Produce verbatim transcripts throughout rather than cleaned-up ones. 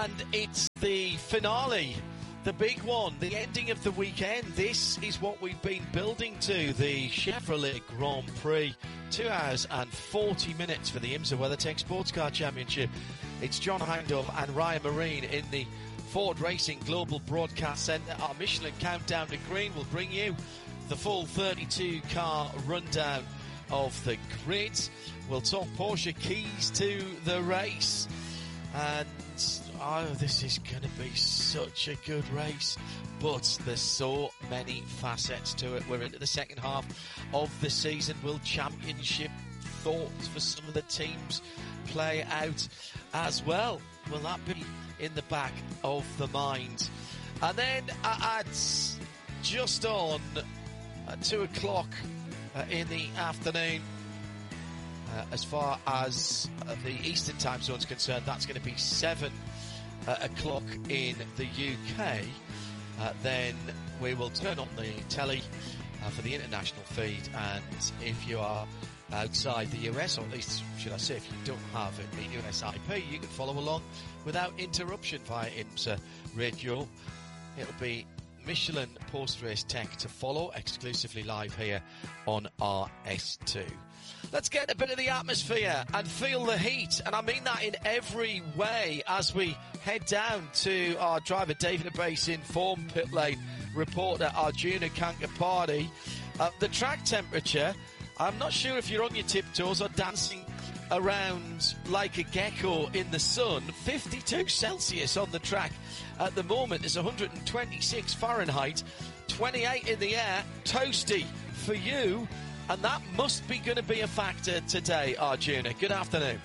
And it's the finale, the big one, the ending of the weekend. This is what we've been building to, the Chevrolet Grand Prix. Two hours and forty minutes for the IMSA WeatherTech Sports Car Championship. It's John Hindhaugh and Ryan Marine in the Ford Racing Global Broadcast Centre. Our Michelin Countdown to Green will bring you the full thirty-two car rundown of the grid. We'll talk Porsche keys to the race. And oh, this is going to be such a good race. But there's so many facets to it. We're into the second half of the season. Will championship thoughts for some of the teams play out as well? Will that be in the back of the mind? And then at just on at two o'clock uh, in the afternoon, uh, as far as uh, the Eastern time zone is concerned, that's going to be seven uh, o'clock in the U K. Uh, then we will turn on the telly uh, for the international feed, and if you are outside the U S, or at least should I say if you don't have a U S I P, you can follow along without interruption via IMSA Radio. It'll be Michelin post-race tech to follow, exclusively live here on R S two. Let's get a bit of the atmosphere and feel the heat, and I mean that in every way, as we head down to our driver database informed pit lane reporter Arjuna Kankapati. Uh, the track temperature, I'm not sure if you're on your tiptoes or dancing around like a gecko in the sun. fifty-two Celsius on the track at the moment. It's one hundred twenty-six Fahrenheit, twenty-eight in the air, toasty for you. And that must be going to be a factor today, Arjuna. Good afternoon.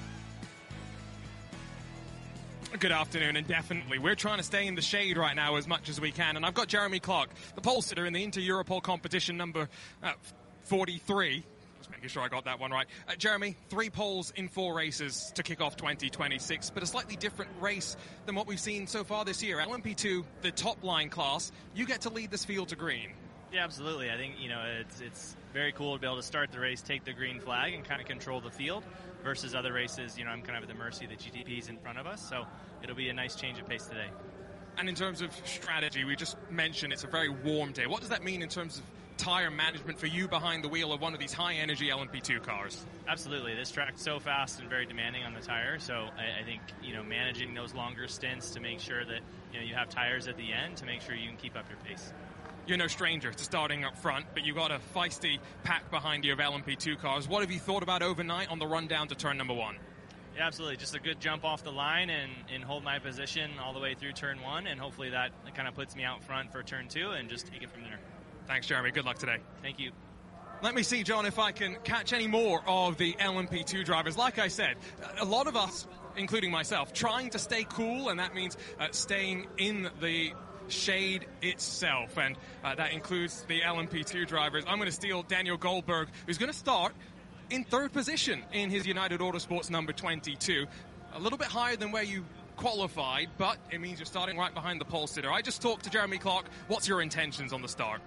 Good afternoon, and definitely we're trying to stay in the shade right now as much as we can. And I've got Jeremy Clark, the pole sitter in the Inter-Europol competition number uh, forty-three. Just making sure I got that one right. Uh, Jeremy, three poles in four races to kick off twenty twenty-six, but a slightly different race than what we've seen so far this year. L M P two, the top line class, you get to lead this field to green. Yeah, absolutely. I think, you know, it's it's very cool to be able to start the race, take the green flag, and kind of control the field versus other races, you know, I'm kind of at the mercy of the G T Ps in front of us, so it'll be a nice change of pace today. And in terms of strategy, we just mentioned it's a very warm day. What does that mean in terms of tyre management for you behind the wheel of one of these high-energy L M P two cars? Absolutely. This track's so fast and very demanding on the tire, so I, I think, you know, managing those longer stints to make sure that, you know, you have tires at the end to make sure you can keep up your pace. You're no stranger to starting up front, but you've got a feisty pack behind you of L M P two cars. What have you thought about overnight on the run down to turn number one? Yeah, absolutely. Just a good jump off the line and, and hold my position all the way through turn one, and hopefully that kind of puts me out front for turn two and just take it from there. Thanks, Jeremy. Good luck today. Thank you. Let me see, John, if I can catch any more of the L M P two drivers. Like I said, a lot of us, including myself, trying to stay cool, and that means uh, staying in the shade itself, and uh, that includes the L M P two drivers. I'm going to steal Daniel Goldberg, who's going to start in third position in his United Autosports number twenty-two. A little bit higher than where you qualified, but it means you're starting right behind the pole sitter. I just talked to Jeremy Clark. What's your intentions on the start?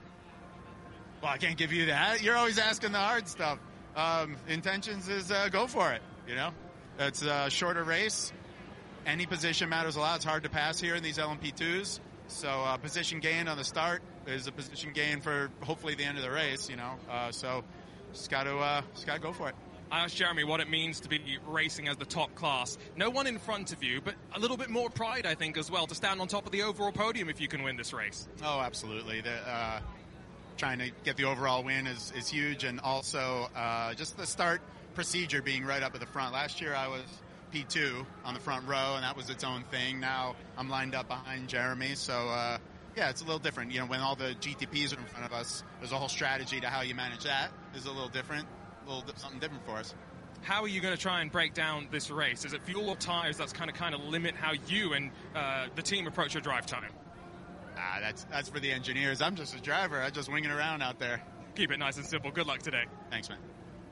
Well, I can't give you that. You're always asking the hard stuff. Um, intentions is uh, go for it, you know? It's a shorter race. Any position matters a lot. It's hard to pass here in these L M P twos. So uh, position gain on the start is a position gain for hopefully the end of the race, you know. Uh, so just got to uh, just got to go for it. I asked Jeremy what it means to be racing as the top class. No one in front of you, but a little bit more pride, I think, as well, to stand on top of the overall podium if you can win this race. Oh, absolutely. The, uh, trying to get the overall win is, is huge, and also uh, just the start procedure being right up at the front. Last year I was P two on the front row, and that was its own thing. Now I'm lined up behind Jeremy, so uh, yeah, it's a little different. You know, when all the G T Ps are in front of us, there's a whole strategy to how you manage that. Is a little different, a little something different for us. How are you going to try and break down this race? Is it fuel or tires that's kind of kind of limit how you and uh, the team approach your drive time? Ah, that's that's for the engineers. I'm just a driver. I'm just winging around out there. Keep it nice and simple. Good luck today. Thanks, man.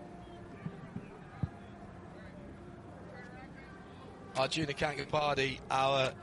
Arjuna Kankapati, our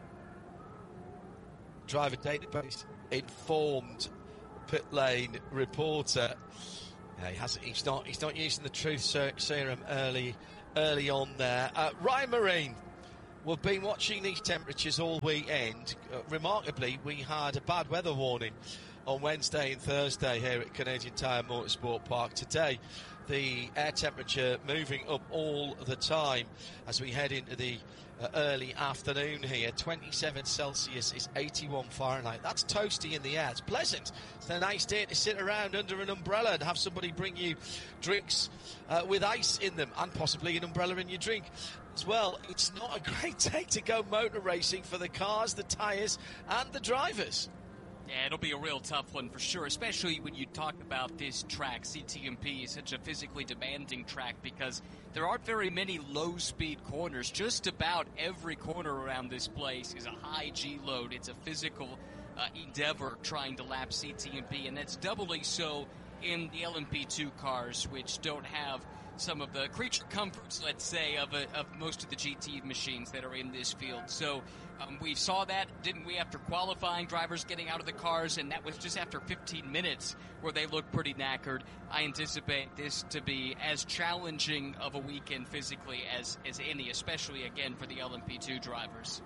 driver database informed pit lane reporter. Yeah, he hasn't. He's not. He's not using the truth serum early, early on there. Uh, Ryan Marine, We've been watching these temperatures all weekend. Uh, remarkably, we had a bad weather warning on Wednesday and Thursday here at Canadian Tire Motorsport Park. Today, the air temperature moving up all the time as we head into the uh, early afternoon here. twenty-seven Celsius is eighty-one Fahrenheit. That's toasty in the air. It's pleasant. It's a nice day to sit around under an umbrella and have somebody bring you drinks uh, with ice in them, and possibly an umbrella in your drink as well. It's not a great day to go motor racing for the cars, the tyres and the drivers. Yeah, it'll be a real tough one for sure, especially when you talk about this track. C T M P is such a physically demanding track because there aren't very many low-speed corners. Just about every corner around this place is a high G load. It's a physical uh, endeavor trying to lap C T M P, and that's doubly so in the L M P two cars, which don't have some of the creature comforts, let's say, of, a, of most of the G T machines that are in this field. So um, we saw that, didn't we, after qualifying, drivers getting out of the cars, and that was just after fifteen minutes where they looked pretty knackered. I anticipate this to be as challenging of a weekend physically as, as any, especially, again, for the L M P two drivers.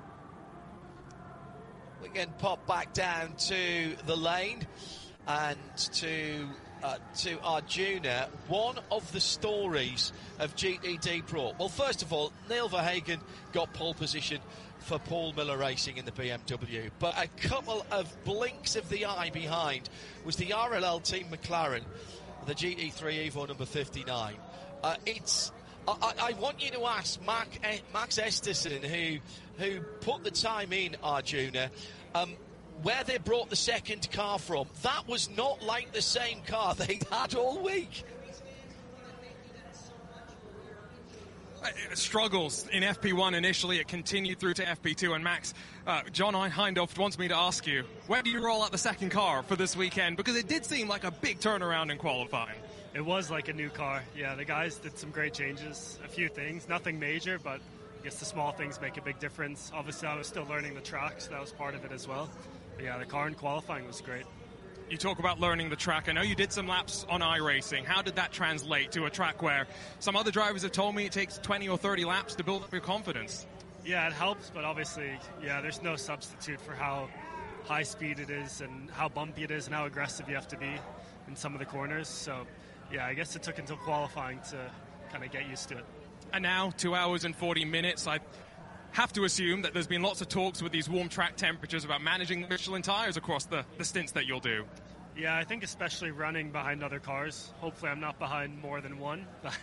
We can pop back down to the lane and to uh, to Arjuna. One of the stories of G T D Pro. Well, first of all, Neil Verhagen got pole position for Paul Miller Racing in the B M W, but a couple of blinks of the eye behind was the R L L Team McLaren, the G T three Evo number fifty-nine. Uh, it's I, I want you to ask Mark, eh, Max Esterson, who who put the time in, Arjuna, um, where they brought the second car from. That was not like the same car they'd had all week. Uh, struggles in F P one initially. It continued through to F P two. And Max, uh, John Hindhaugh wants me to ask you, where do you roll out the second car for this weekend? Because it did seem like a big turnaround in qualifying. It was like a new car. Yeah, the guys did some great changes, a few things, nothing major, but I guess the small things make a big difference. Obviously, I was still learning the track, so that was part of it as well. But yeah, the car in qualifying was great. You talk about learning the track. I know you did some laps on iRacing. How did that translate to a track where some other drivers have told me it takes twenty or thirty laps to build up your confidence? Yeah, it helps, but obviously, yeah, there's no substitute for how high speed it is and how bumpy it is and how aggressive you have to be in some of the corners. So, yeah, I guess it took until qualifying to kind of get used to it. And now, two hours and forty minutes. I have to assume that there's been lots of talks with these warm track temperatures about managing Michelin tires across the, the stints that you'll do. Yeah, I think especially running behind other cars. Hopefully I'm not behind more than one. But,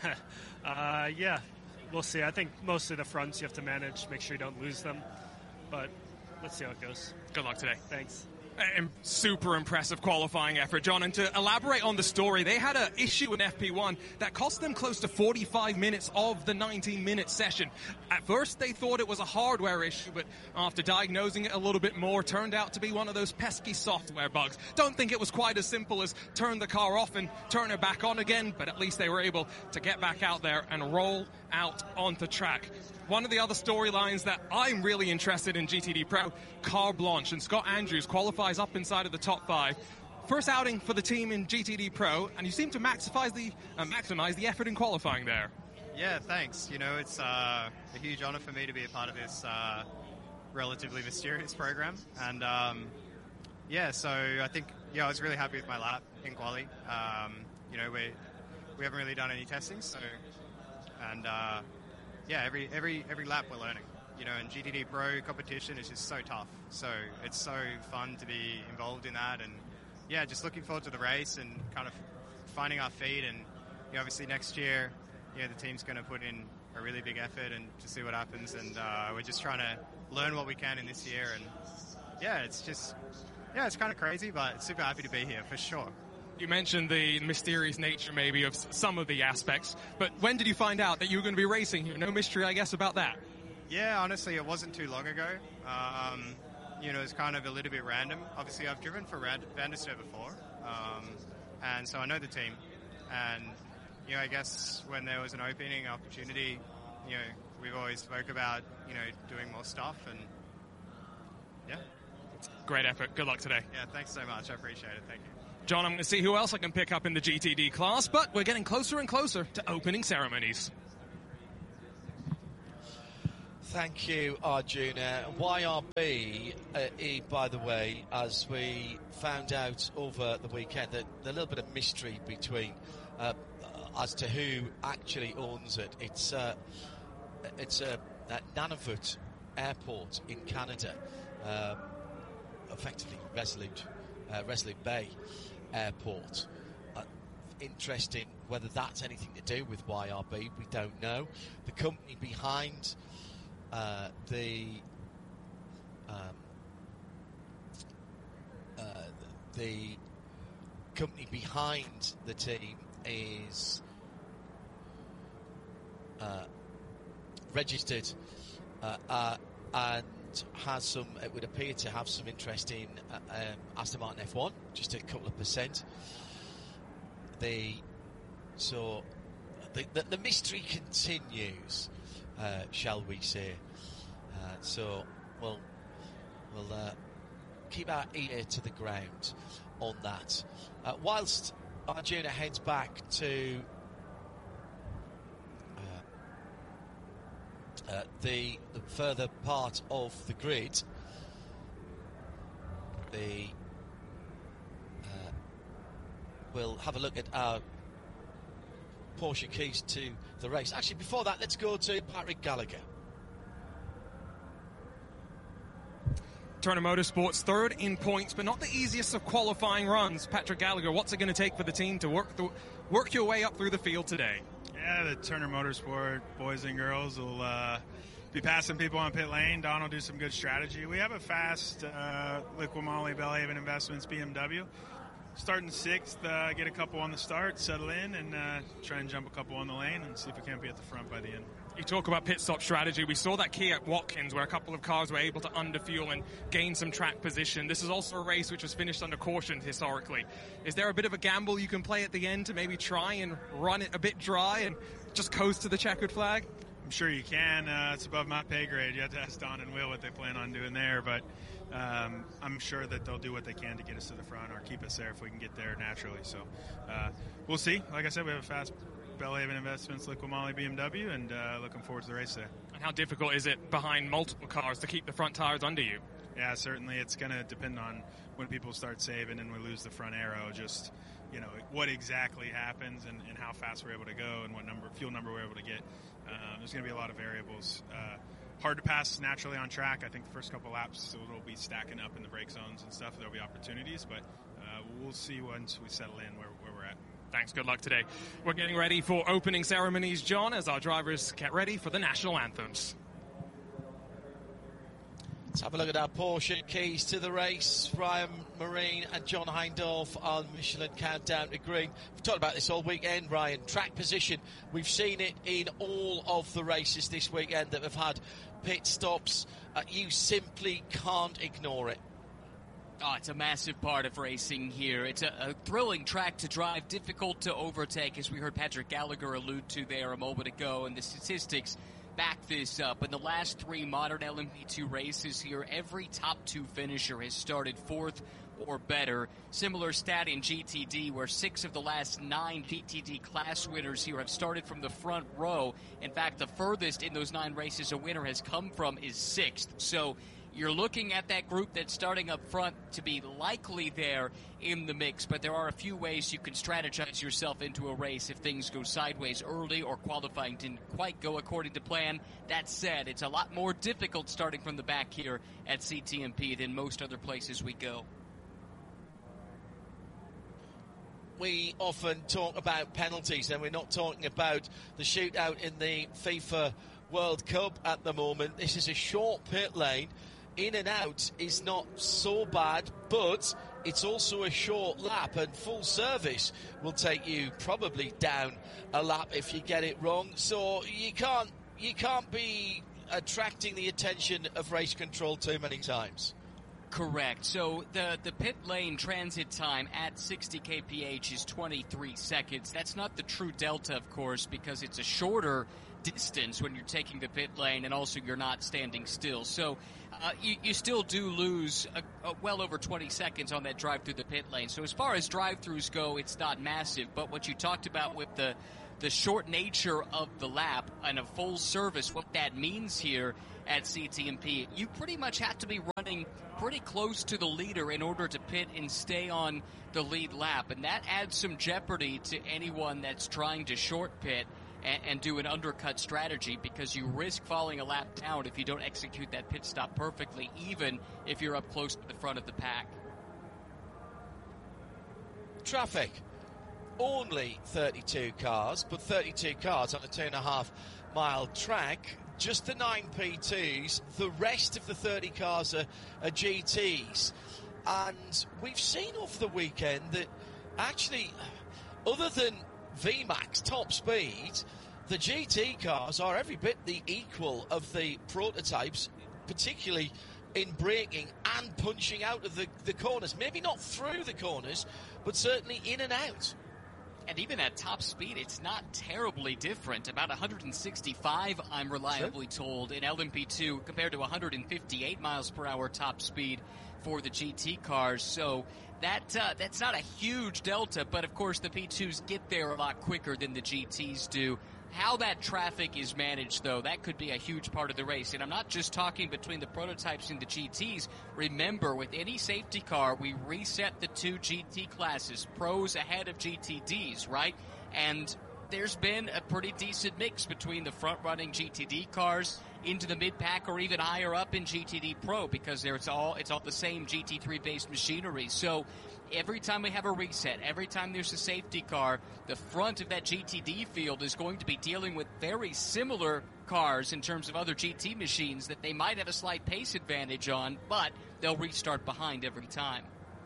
uh, yeah, we'll see. I think mostly the fronts you have to manage, make sure you don't lose them. But let's see how it goes. Good luck today. Thanks. A super impressive qualifying effort, John. And to elaborate on the story, they had an issue in F P one that cost them close to forty-five minutes of the nineteen-minute session. At first, they thought it was a hardware issue, but after diagnosing it a little bit more, turned out to be one of those pesky software bugs. Don't think it was quite as simple as turn the car off and turn it back on again, but at least they were able to get back out there and roll out onto track. One of the other storylines that I'm really interested in G T D Pro, Carte Blanche, and Scott Andrews qualifies up inside of the top five. First outing for the team in G T D Pro, and you seem to maximize the uh, maximize the effort in qualifying there. Yeah, thanks. You know, it's uh, a huge honor for me to be a part of this uh, relatively mysterious program, and um, yeah, so I think yeah, I was really happy with my lap in quali. Um, you know, we we haven't really done any testing, so and. Uh, Yeah, every every every lap we're learning. You know, and G T D Pro competition is just so tough. So it's so fun to be involved in that, and yeah, just looking forward to the race and kind of finding our feet. And you know, obviously next year, yeah, the team's going to put in a really big effort and to see what happens. And uh, we're just trying to learn what we can in this year. And yeah, it's just yeah, it's kind of crazy, but super happy to be here for sure. You mentioned the mysterious nature maybe of some of the aspects, but when did you find out that you were going to be racing here? No mystery, I guess, about that. Yeah, honestly, it wasn't too long ago. Um, you know, it's kind of a little bit random. Obviously, I've driven for Rand- Vanderster before, um, and so I know the team. And, you know, I guess when there was an opening opportunity, you know, we've always spoke about, you know, doing more stuff, and yeah. Great effort. Good luck today. Yeah, thanks so much. I appreciate it. Thank you. John, I'm going to see who else I can pick up in the G T D class, but we're getting closer and closer to opening ceremonies. Thank you, Arjuna. Y R B, uh, e, by the way, as we found out over the weekend, that a little bit of mystery between uh, as to who actually owns it. It's uh, it's a uh, Nunavut Airport in Canada, um, effectively Resolute uh, Resolute Bay Airport. Uh, interesting whether that's anything to do with Y R B. We don't know. The company behind Uh, the um, uh, the company behind the team is uh, registered uh, uh, and has some, it would appear to have some interest in uh, um, Aston Martin F one, just a couple of percent. The so the, the, the mystery continues. Uh, shall we say? Uh, so we'll we'll uh, keep our ear to the ground on that. Uh, whilst Arjuna heads back to uh, uh, the, the further part of the grid, the uh, we'll have a look at our Porsche keys to the race. Actually, before that, let's go to Patrick Gallagher. Turner Motorsports third in points, but not the easiest of qualifying runs. Patrick Gallagher, what's it going to take for the team to work the, work your way up through the field today? Yeah, the Turner Motorsport boys and girls will uh, be passing people on pit lane. Don will do some good strategy. We have a fast uh, Liqui Moly Belhaven Investments B M W. Starting sixth, uh, get a couple on the start, settle in, and uh, try and jump a couple on the lane and see if we can't be at the front by the end. You talk about pit stop strategy. We saw that key at Watkins where a couple of cars were able to underfuel and gain some track position. This is also a race which was finished under caution historically. Is there a bit of a gamble you can play at the end to maybe try and run it a bit dry and just coast to the checkered flag? I'm sure you can. Uh, it's above my pay grade. You have to ask Don and Will what they plan on doing there, but um, I'm sure that they'll do what they can to get us to the front or keep us there if we can get there naturally. So uh, we'll see. Like I said, we have a fast Belhaven Investments Liqui Moly B M W, and uh, looking forward to the race there. And how difficult is it behind multiple cars to keep the front tires under you? Yeah, certainly. It's going to depend on when people start saving and we lose the front aero, just, you know, what exactly happens and, and how fast we're able to go and what number fuel number we're able to get. Uh, there's going to be a lot of variables. Uh, hard to pass naturally on track. I think the first couple laps so it'll be stacking up in the brake zones and stuff. There'll be opportunities, but uh, we'll see once we settle in where, where we're at. Thanks. Good luck today. We're getting ready for opening ceremonies, John, as our drivers get ready for the national anthems. Let's have a look at our Porsche keys to the race. Ryan Marine and John Hindhaugh on Michelin Countdown to Green. We've talked about this all weekend, Ryan. Track position. We've seen it in all of the races this weekend that have had pit stops. Uh, you simply can't ignore it. Oh, it's a massive part of racing here. It's a, a thrilling track to drive, difficult to overtake, as we heard Patrick Gallagher allude to there a moment ago, and the statistics back this up. In the last three modern L M P two races here, every top two finisher has started fourth or better. Similar stat in G T D, where six of the last nine G T D class winners here have started from the front row. In fact, the furthest in those nine races a winner has come from is sixth. So you're looking at that group that's starting up front to be likely there in the mix, but there are a few ways you can strategize yourself into a race if things go sideways early or qualifying didn't quite go according to plan. That said, it's a lot more difficult starting from the back here at C T M P than most other places we go. We often talk about penalties, and we're not talking about the shootout in the FIFA World Cup at the moment. This is a short pit lane. In and out is not so bad, but it's also a short lap, and full service will take you probably down a lap if you get it wrong. So you can't you can't be attracting the attention of race control too many times. Correct. So the, the pit lane transit time at sixty K P H is twenty-three seconds. That's not the true delta, of course, because it's a shorter distance when you're taking the pit lane, and also you're not standing still. So uh, you, you still do lose a, a well over twenty seconds on that drive through the pit lane. So as far as drive-throughs go, it's not massive. But what you talked about with the the short nature of the lap and a full service, what that means here at C T M P, you pretty much have to be running pretty close to the leader in order to pit and stay on the lead lap. And that adds some jeopardy to anyone that's trying to short pit and, and do an undercut strategy, because you risk falling a lap down if you don't execute that pit stop perfectly, even if you're up close to the front of the pack. Traffic. Only thirty-two cars, but thirty-two cars on a two and a half mile track. Just the nine P twos. The rest of the thirty cars are, are G Ts. And we've seen over the weekend that actually, other than V MAX top speed, the G T cars are every bit the equal of the prototypes, particularly in braking and punching out of the, the corners. Maybe not through the corners, but certainly in and out. And even at top speed, it's not terribly different. About one hundred sixty-five, I'm reliably sure. told, in L M P two compared to one hundred fifty-eight miles per hour top speed for the G T cars. So that uh, that's not a huge delta, but of course the P twos get there a lot quicker than the G Ts do. How that traffic is managed, though, that could be a huge part of the race. And I'm not just talking between the prototypes and the G Ts. Remember, with any safety car, we reset the two G T classes, pros ahead of G T Ds, right? And there's been a pretty decent mix between the front-running G T D cars into the mid-pack or even higher up in G T D Pro, because there it's all it's all the same G T three-based machinery. So every time we have a reset, every time there's a safety car, the front of that G T D field is going to be dealing with very similar cars in terms of other G T machines that they might have a slight pace advantage on, but they'll restart behind every time.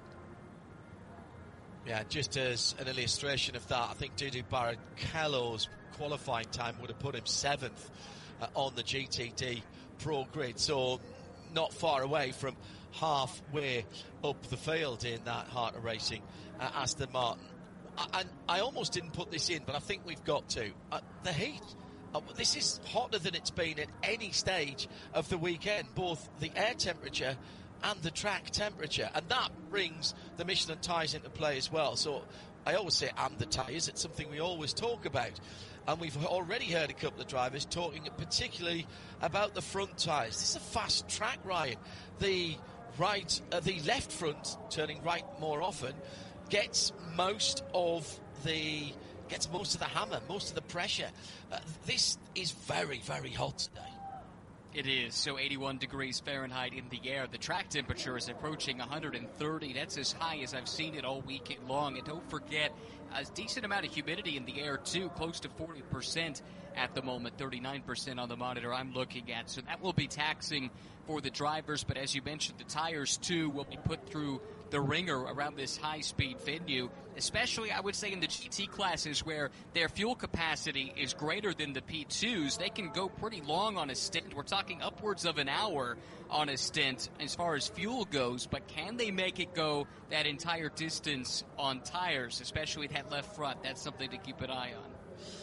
Yeah, just as an illustration of that, I think Dudu Barrichello's qualifying time would have put him seventh uh, on the G T D Pro grid, so not far away from halfway up the field in that Heart of Racing uh, Aston Martin. And I almost didn't put this in, but I think we've got to. Uh, the heat. Uh, this is hotter than it's been at any stage of the weekend, both the air temperature and the track temperature, and that brings the Michelin tyres into play as well. So I always say and the tyres, it's something we always talk about, and we've already heard a couple of drivers talking particularly about the front tyres. This is a fast track, Ryan. The right, uh, the left front, turning right more often, gets most of the gets most of the hammer, most of the pressure. Uh, this is very, very hot today. It is. So eighty-one degrees Fahrenheit in the air. The track temperature is approaching one hundred thirty. That's as high as I've seen it all weekend long. And don't forget, a decent amount of humidity in the air, too, close to forty percent at the moment, thirty-nine percent on the monitor I'm looking at. So that will be taxing for the drivers. But as you mentioned, the tires, too, will be put through the ringer around this high-speed venue, especially, I would say, in the G T classes where their fuel capacity is greater than the P twos. They can go pretty long on a stint. We're talking upwards of an hour on a stint as far as fuel goes, but can they make it go that entire distance on tires, especially that left front? That's something to keep an eye on.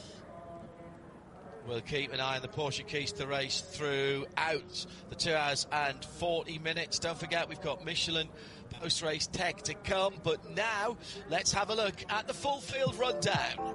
We'll keep an eye on the Porsche Keys to race throughout the two hours and forty minutes. Don't forget, we've got Michelin post-race tech to come, but now let's have a look at the full field rundown.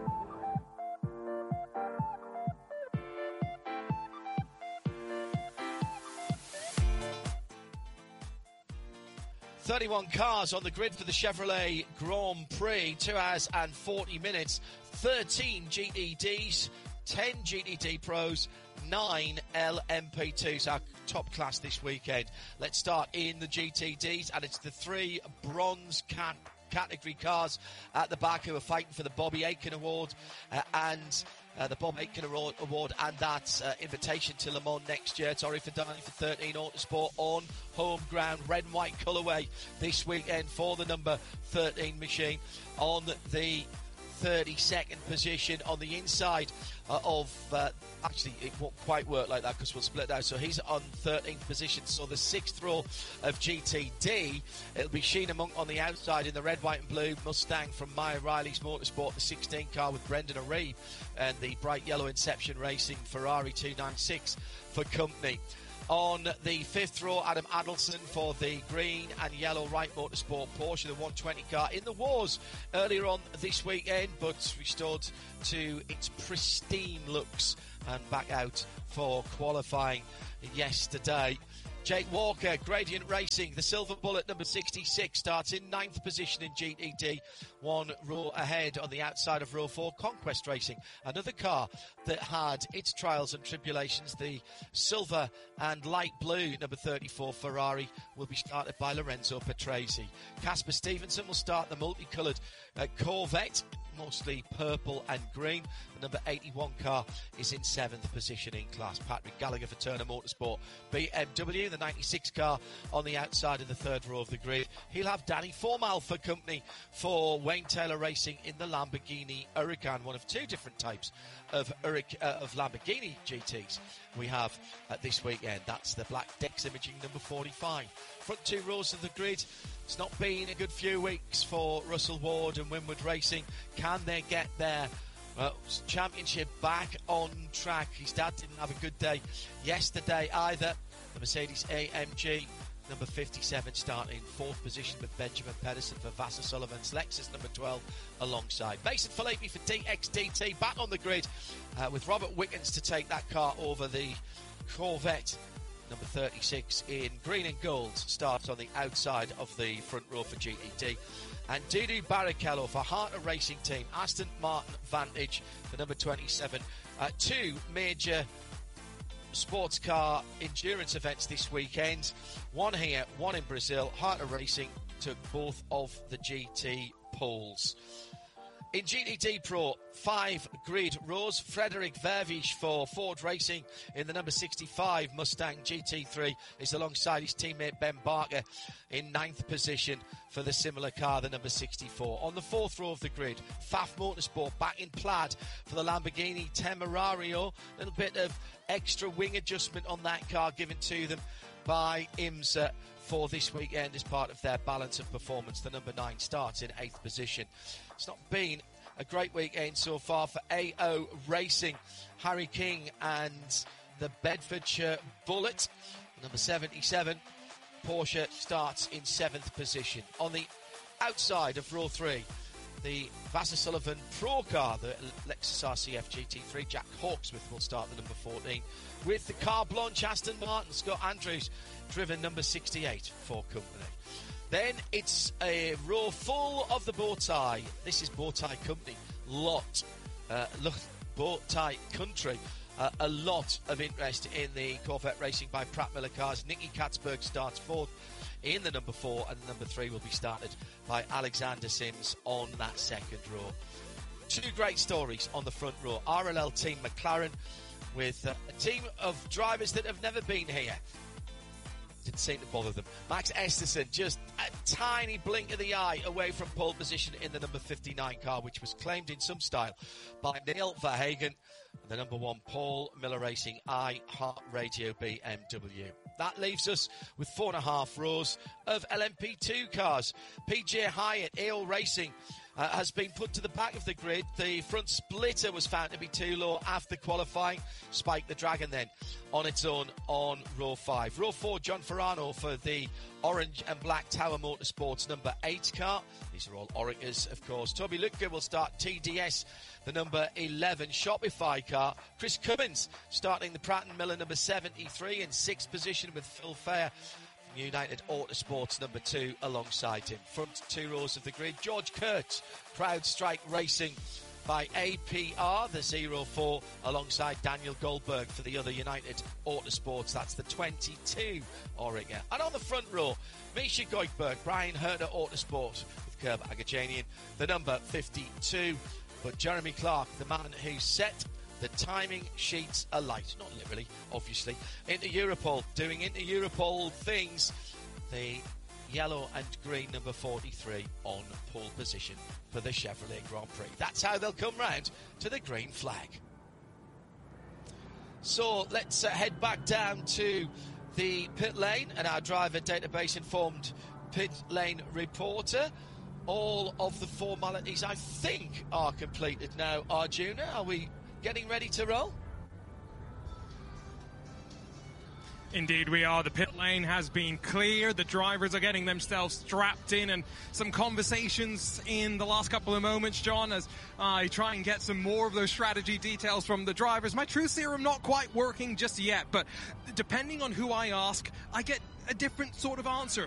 thirty-one cars on the grid for the Chevrolet Grand Prix, two hours and forty minutes, thirteen G T Ds, ten G T D Pros, nine L M P twos, our top class this weekend. Let's start in the G T Ds, and it's the three bronze cat category cars at the back who are fighting for the Bobby Aitken Award uh, and uh, the Bob Aitken Award, award and that uh, invitation to Le Mans next year. Sorry for dying for thirteen Autosport on home ground, red and white colourway this weekend for the number thirteen machine. On the thirty-second position on the inside uh, of uh, actually it won't quite work like that because we'll split out, so he's on thirteenth position. So the sixth row of G T D, it'll be Sheena Monk on the outside in the red, white and blue Mustang from Maya Riley's Motorsport, the sixteen car with Brendan O'Reilly, and the bright yellow Inception Racing Ferrari two ninety-six for company. On the fifth row, Adam Adelson for the green and yellow Wright Motorsport Porsche, the one twenty car in the wars earlier on this weekend, but restored to its pristine looks and back out for qualifying yesterday. Jake Walker, Gradient Racing, the Silver Bullet number sixty-six, starts in ninth position in G T D, one row ahead on the outside of row four. Conquest Racing, another car that had its trials and tribulations. The silver and light blue number thirty-four Ferrari will be started by Lorenzo Petresi. Casper Stevenson will start the multicoloured uh, Corvette, mostly purple and green. The number eighty-one car is in seventh position in class. Patrick Gallagher for Turner Motorsport. B M W, the ninety-six car on the outside of the third row of the grid. He'll have Danny Formal for company for Wayne Taylor Racing in the Lamborghini Huracan, one of two different types of, Hurac- uh, of Lamborghini G Ts we have uh, this weekend. That's the Black Dex Imaging number forty-five. Front two rows of the grid. It's not been a good few weeks for Russell Ward and Winward Racing. Can they get their uh, championship back on track? His dad didn't have a good day yesterday either. The Mercedes A M G number fifty-seven starting in fourth position with Benjamin Pedersen for Vassar Sullivan's Lexus number twelve alongside. Mason Filippi for D X D T back on the grid uh, with Robert Wickens to take that car over the Corvette number thirty-six in green and gold starts on the outside of the front row for G T D. And Dudu Barrichello for Harter Racing Team, Aston Martin Vantage, the number twenty-seven. Uh, two major sports car endurance events this weekend. One here, one in Brazil. Harter Racing took both of the G T poles. In G T D Pro, five grid rows. Frederick Vervisch for Ford Racing in the number sixty-five Mustang G T three is alongside his teammate Ben Barker in ninth position for the similar car, the number sixty-four. On the fourth row of the grid, F A F Motorsport back in plaid for the Lamborghini Temerario. A little bit of extra wing adjustment on that car given to them by IMSA for this weekend as part of their balance of performance. The number nine starts in eighth position. It's not been a great weekend so far for A O Racing. Harry King and the Bedfordshire Bullet, number seventy-seven. Porsche starts in seventh position. On the outside of row three, the Vassar Sullivan Pro car, the Lexus R C F G T three, Jack Hawksworth will start the number fourteen. With the car blanche Aston Martin, Scott Andrews, driven number sixty-eight for company. Then it's a row full of the Bowtie. This is Bowtie Company. Lot, uh, look, Bowtie Country. Uh, a lot of interest in the Corvette Racing by Pratt Miller cars. Nicky Katzberg starts fourth in the number four, and the number three will be started by Alexander Sims on that second row. Two great stories on the front row. R L L Team McLaren with uh, a team of drivers that have never been here. Didn't seem to bother them. Max Esterson, just a tiny blink of the eye away from pole position in the number fifty-nine car, which was claimed in some style by Neil Verhagen. And the number one, Paul Miller Racing, iHeartRadio B M W. That leaves us with four and a half rows of L M P two cars. P J Hyatt, A O Racing, uh, has been put to the back of the grid. The front splitter was found to be too low after qualifying. Spike the Dragon then on its own on row five. Row four, John Ferrano for the orange and black Tower Motorsports number eight car. These are all Oregas, of course. Toby Lutke will start T D S, the number eleven Shopify car. Chris Cummins starting the Pratt and Miller number seventy-three in sixth position with Phil Fair from United Autosports number two alongside him. Front two rows of the grid, George Kurtz, Proud Strike Racing by A P R, the zero four, alongside Daniel Goldberg for the other United Autosports. That's the twenty-two Oregon. And on the front row, Misha Goldberg, Brian Herter Autosport with Kerb Agajanian, the number fifty-two. But Jeremy Clark, the man who set the timing sheets alight, not literally, obviously, into Europol, doing into Europol things, the yellow and green number forty-three on pole position for the Chevrolet Grand Prix. That's how they'll come round to the green flag. So let's uh, head back down to the pit lane, and our driver database informed pit lane reporter. All of the formalities, I think, are completed now. Arjuna, are we getting ready to roll? Indeed we are. The pit lane has been cleared. The drivers are getting themselves strapped in, and some conversations in the last couple of moments, John, as I try and get some more of those strategy details from the drivers. My truth serum not quite working just yet, but depending on who I ask, I get a different sort of answer.